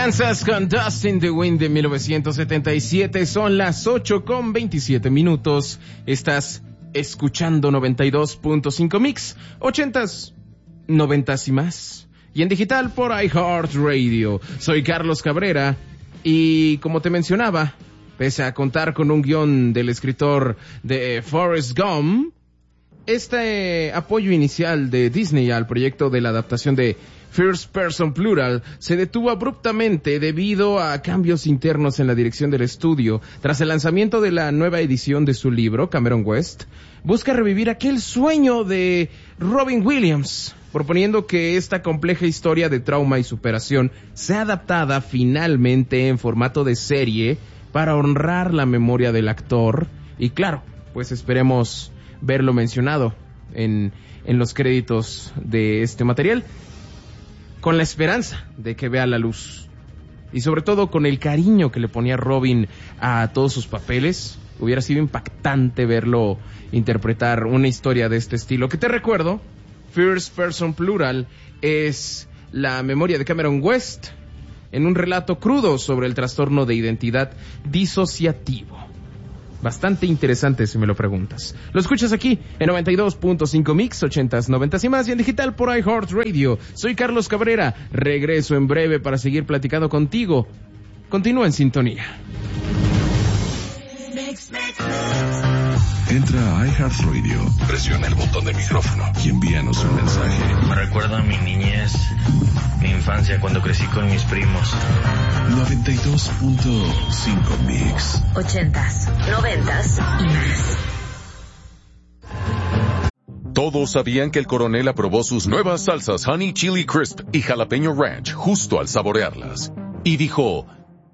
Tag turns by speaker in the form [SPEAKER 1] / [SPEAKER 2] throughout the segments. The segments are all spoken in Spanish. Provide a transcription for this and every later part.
[SPEAKER 1] Kansas con Dust in the Wind de 1977. Son las 8:27. Estás escuchando 92.5 Mix, 80s, 90s y más. Y en digital por iHeartRadio. Soy Carlos Cabrera y como te mencionaba, pese a contar con un guión del escritor de Forrest Gump, este apoyo inicial de Disney al proyecto de la adaptación de First Person Plural se detuvo abruptamente debido a cambios internos en la dirección del estudio. Tras el lanzamiento de la nueva edición de su libro, Cameron West busca revivir aquel sueño de Robin Williams, proponiendo que esta compleja historia de trauma y superación sea adaptada finalmente en formato de serie para honrar la memoria del actor. Y claro, pues esperemos verlo mencionado en los créditos de este material, con la esperanza de que vea la luz. Y sobre todo con el cariño que le ponía Robin a todos sus papeles. Hubiera sido impactante verlo interpretar una historia de este estilo. Que te recuerdo, First Person Plural es la memoria de Cameron West en un relato crudo sobre el trastorno de identidad disociativo. Bastante interesante si me lo preguntas. Lo escuchas aquí en 92.5 Mix, 80s, 90s y más, y en digital por iHeartRadio. Soy Carlos Cabrera. Regreso en breve para seguir platicando contigo. Continúa en sintonía.
[SPEAKER 2] Entra a iHeartRadio, presiona el botón de micrófono y envíanos un mensaje.
[SPEAKER 3] Me recuerda a mi niñez, mi infancia cuando crecí con mis primos.
[SPEAKER 2] 92.5 Mix.
[SPEAKER 4] 80s, 90s y más.
[SPEAKER 5] Todos sabían que el coronel aprobó sus nuevas salsas Honey Chili Crisp y Jalapeño Ranch justo al saborearlas. Y dijo,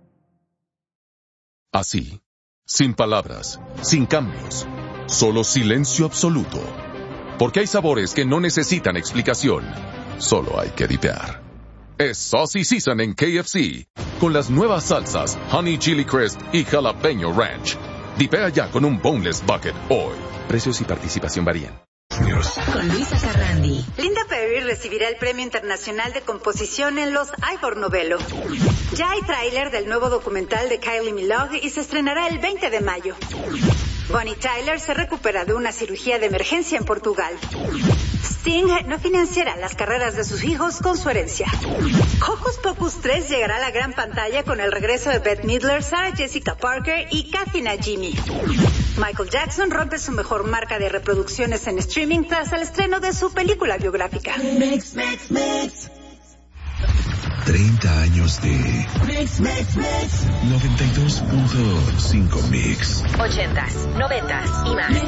[SPEAKER 5] así, sin palabras, sin cambios, solo silencio absoluto. Porque hay sabores que no necesitan explicación, solo hay que dipear. Es Saucy Season en KFC, con las nuevas salsas Honey Chili Crisp y Jalapeño Ranch. Dipea ya con un Boneless Bucket hoy. Precios y participación varían.
[SPEAKER 4] Con Luisa Carrandi.
[SPEAKER 6] Linda Perry recibirá el Premio Internacional de Composición en los Ivor Novello. Ya hay tráiler del nuevo documental de Kylie Minogue y se estrenará el 20 de mayo. Bonnie Tyler se recupera de una cirugía de emergencia en Portugal. Sting no financiará las carreras de sus hijos con su herencia. Hocus Pocus 3 llegará a la gran pantalla con el regreso de Bette Midler, Sarah Jessica Parker y Kathy Najimy. Michael Jackson rompe su mejor marca de reproducciones en streaming tras el estreno de su película biográfica.
[SPEAKER 2] 30 años de 92.5 Mix.
[SPEAKER 4] 80s, 90s y más.